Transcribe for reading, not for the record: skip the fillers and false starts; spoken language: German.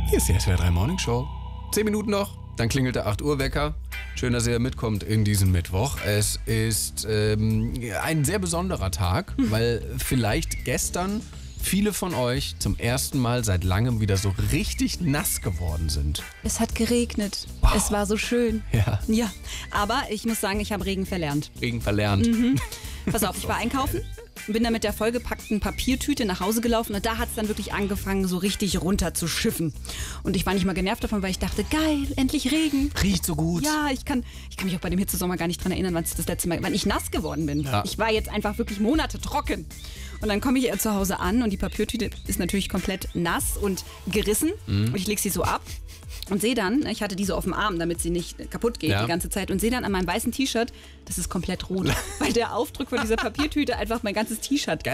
Hier ist die SWR 3 Morning Show. 10 Minuten noch, dann klingelt der 8 Uhr Wecker. Schön, dass ihr mitkommt in diesen Mittwoch. Es ist ein sehr besonderer Tag, weil vielleicht gestern viele von euch zum ersten Mal seit langem wieder so richtig nass geworden sind. Es hat geregnet. Wow. Es war so schön. Ja. Ja, aber ich muss sagen, ich habe Regen verlernt. Regen verlernt. Pass auf, ich war einkaufen, bin dann mit der vollgepackten Papiertüte nach Hause gelaufen und da hat es dann wirklich angefangen, so richtig runter zu schiffen. Und ich war nicht mal genervt davon, weil ich dachte, geil, endlich Regen. Riecht so gut. Ja, ich kann mich auch bei dem Hitzesommer gar nicht dran erinnern, wann ich nass geworden bin. Ja. Ich war jetzt einfach wirklich Monate trocken. Und dann komme ich zu Hause an und die Papiertüte ist natürlich komplett nass und gerissen. Und ich lege sie so ab und sehe dann, ich hatte die so auf dem Arm, damit sie nicht kaputt geht die ganze Zeit. Und sehe dann an meinem weißen T-Shirt, das ist komplett rot. Weil der Aufdruck von dieser Papiertüte einfach mein ganzes T-Shirt